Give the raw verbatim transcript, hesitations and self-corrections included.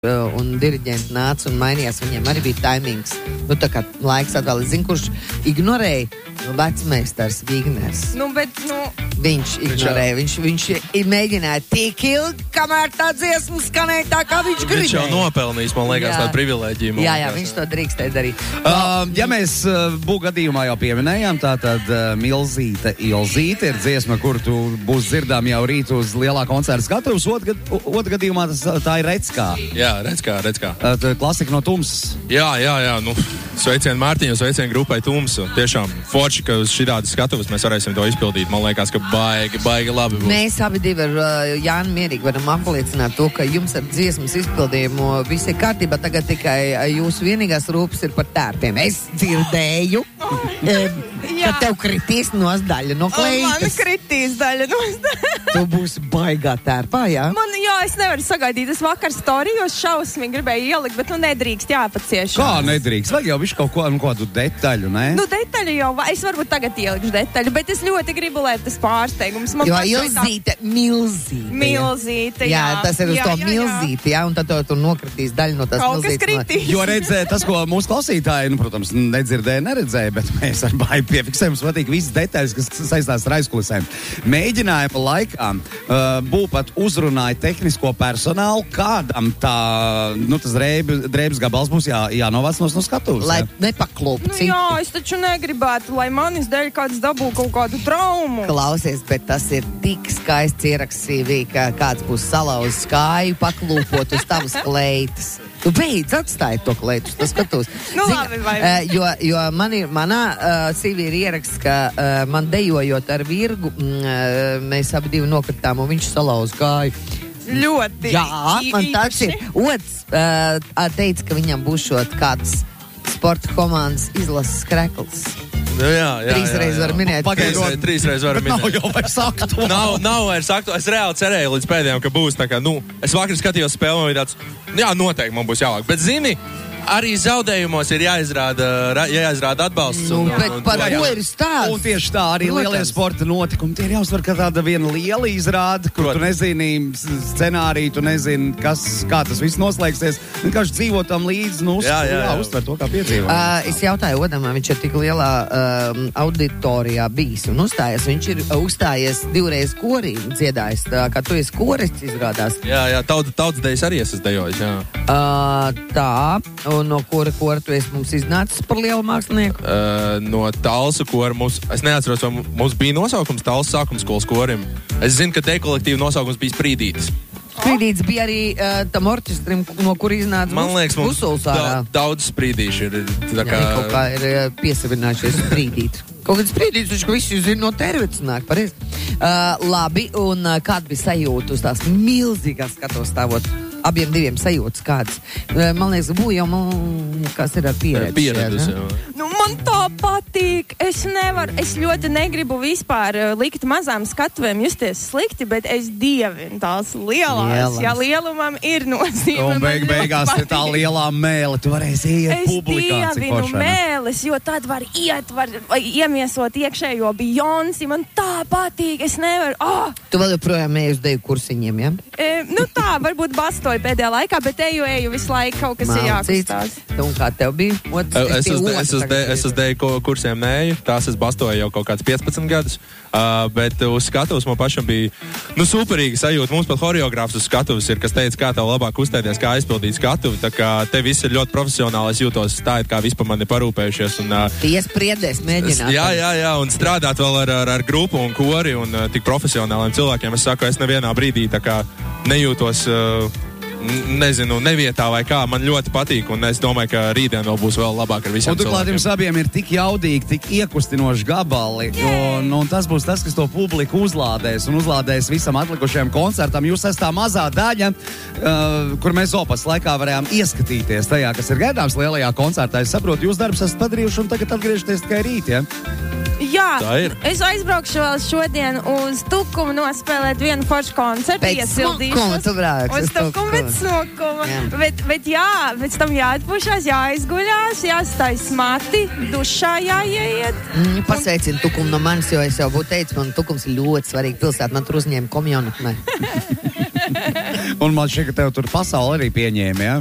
un diriģenti nāca un mainījās, viņiem arī bija taimings. Nu, tā kā laiks atkal, es zinu, kurš ignorēja vecmeistars Vigners. Nu, bet, nu... Viņš ignorēja, viņš, viņš mēģināja tik ilgi, kamēr tā dziesma skanēja tā, kā viņš gribēja. Viņš jau nopelnījis, man liekas, tādu privilēģiju. Jā, jā, viņš to drīkstēja darīt. Uh, ja mēs uh, būtu gadījumā jau pieminējām, tā tad uh, Milzīte Ilzīte ir dziesma, kur tu būs dzirdām jau rīt uz lielā koncerta skatuves. Otru gadījumā tas, tā ir Reckā. Jā, Reckā, Reckā. Uh, klasika no Tumsas. Jā, jā, jā, nu, sveicien Mārtiņu, sveicien grupai Tumsu. Tiešām forši, ka uz šitādas skatuves mēs varēsim to izpildīt. Man liekas, ka baigi, baigi labi būs. Mēs abi divi ar uh, Jānu mierīgi varam apliecināt to, ka jums ar dziesmas izpildījumu viss ir kārtībā. Tagad tikai uh, jūsu vienīgās rūpes ir par tērpiem. Es dzirdēju, um, ka tev kritīs nosdaļa no kleitas. Man kritīs daļa nosdaļa. Tu būsi baigā tērpā, jā? Man, jā, es nevaru sagaidīt. Es vakar storijos šausmīgi gribēju ielikt, bet nu nedrīkst jāpacieš. Kā nedrīkst? Vajag jau visu kaut ko, nu, kādu detaļu, ne? Nu, detaļu jau, es varbūt tagad ielikšu detaļu, bet es ļoti gribu, lai tas pārsteigums. Man jo pašai Ilzīte, tā... Milzīte. Milzīte, jā. Jā, tas ir uz jā, to jā, Milzīte, jā, un tad tu nokritīs daļu no tās Kaut kas Milzītes. kritīs. Jo redzēja tas, ko mūsu klausītāji, nu, protams, nedzirdēja, neredzēja, bet mēs ar baigi piefiksējam, mums patīk visas detaļas, kas saistās ar aizkulisēm. Mēģinājuma laikā uh, būpat uzrunāja tehnisko personālu, kādam tā, nu, tas drēbes, drēbes gabals būs jā, jānovāc no skatuves. Lai nepaklūp Nu, citu. jā, es taču negribētu, lai manis dēļ kāds dabū kaut kādu traumu. Klausies, bet tas ir tik skaists ieraksts C V, ka kāds būs salauzis kāju, paklūpot uz tavas kleitas. Tu beidz atstāji to kleitu, tas skatos. Nu, labi, vai? Uh, jo, jo man ir, manā uh, C V ir ieraksts, ka uh, man dejojot ar Virgu, mm, uh, mēs abi divi nokritām un viņš salauz kāju. Ļoti. Jā, man tāds ir. Otrs uh, teica, ka viņam būs šot kāds sporta komandas izlases krekls. Nu, jā, jā, Trīs reizes var minēt. Pagaidot. Trīs reizes var minēt. Nav jau vairs aktuāli. Nav, nav vairs aktuāli. Es reāli cerēju līdz pēdējām, ka būs tā kā, nu, es vakar skatījos spēli, man bija tāds, jā, noteikti man būs jāvāk. Bet zini, arī zaudējumos ir jāizrāda, jāizrāda atbalsts. Nu, un, bet un, par un, ko ir stāsts? Un tieši tā arī Protams. lielie sporta notikumi. Tie ir jāuzvar kā tāda viena liela izrāde, kur Protams. tu nezini scenāriju, tu nezini, kas, kā tas viss noslēgsies. Vienkārši dzīvo tam līdzi, nu, uz, Jā, jā, jā. uztver to kā piedzīvo. Uh, es jautāju Odamam, viņš ir tik lielā uh, auditorijā bijis un uzstājies. Viņš ir uzstājies divreiz korī dziedājis, tā kā tu esi korists izrādās. jā, jā, tauta, tautas dejas arī esas dejojis, jā. Uh, tā, un no kura kora tu esi mums iznācis par lielu mākslinieku? Uh, no Talsu kora mums, es neatceros, vai mums bija nosaukums Talsu sākums skolas korim. Es zinu, ka te kolektīva nosaukums bija Sprīdītis. Sprīdīts bija arī uh, tam orķestrim, no kura iznāca Man liekas, mums Busuls ārā. da, daudz sprīdīši ir. Tā kā, Jā, kaut kā ir uh, piesavinājušies sprīdīt. Kaut kāds sprīdīts, viņš visi zina no tervets nāk, pareizi. Uh, labi, un uh, kāda bija sajūta uz tās milzīgās skatos stāvot? Abiem diviem sajūtas kādas. Uh, man liekas, bū jau, man, kas ir ar pieredzi. pieredus, šajā, jā. Nu, man tā patīk. Es nevaru, es ļoti negribu vispār uh, likt mazām skatuvēm justies slikti, bet es dievinu tās lielās. Lielās. Jā, lielumam ir nozīme. Un beig, Man beigās ļoti ir tā patīk. lielā mēle, tu varēsi iet Es publikā. cik dievinu forši, vai ne? mēles, jo tad var iet, var iemiesot iekšējo Beyoncé. Man tā patīk, es nevaru. Oh! Tu vēl joprojām ej uz deju kursiņiem, ja? E, nu tā, varbūt bastoju pēdējā laikā, bet eju, eju visu laiku, kaut kas ir jākustās. Un kā tev bija? Otrs, Es pie uz, otra es uz, de, tagad es uz deju ko- kursiem neju, tās es bastoju jau kaut kāds piecpadsmit gadus, uh, bet uz skatuves man pašam bija, nu, superīgi sajūta. Mums pat horeogrāfs uz skatuves ir, kas teica, kā tev labāk uzstēties, kā aizpildīt skatuvi, tā kā te viss ir ļoti profesionāli, es jūtos tā, it kā vispār mani parūpējušies. Un, uh, Iespriedēs, mēģināt. jā, jā, jā, un strādāt vēl ar, ar, ar grupu un kori un uh, tik profesionāliem cilvēkiem. Es saku, es nevienā brīdī tā kā nejūtos, uh, n- nezinu, nevietā vai kā. Man ļoti patīk, un es domāju, ka rītdien vēl būs vēl labāk ar visiem Un turklāt cilvēkiem. jums abiem ir tik jaudīgi, tik iekustinoši gabali, un, un tas būs tas, kas to publiku uzlādēs un uzlādēs visam atlikušajam koncertam. Jūs esat tā mazā daļa, uh, kur mēs Zopas laikā varējām ieskatīties tajā, kas ir gaidāms lielajā koncertā. Es saprotu, jūs darbs esat padarījuši, un tagad atgriežaties tikai rīt, ja? Jā, Tā ir. es aizbraukšu vēl šodien uz Tukumu nospēlēt vienu foršu koncertu. Pēc smukuma tu brauks Uz uz Tukumu, bet Tukumu. smukuma. Jā. Bet, bet jā, pēc tam jāatpušās, jāizguļās, jāstājas mati, dušā jāieiet. Mm, pasveicinu Tukumu no manis, jo es jau būtu teicis, man Tukums ir ļoti svarīga pilsēta, man tur uzņēma komjonatnē. Un man šķiet, ka tev tur pasauli arī pieņēma, ja?